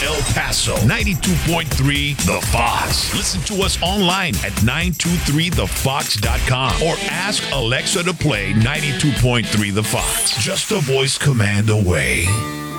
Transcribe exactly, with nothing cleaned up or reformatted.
El Paso, ninety-two point three The Fox. Listen to us online at nine two three the fox dot com or ask Alexa to play ninety-two point three The Fox. Just a voice command away.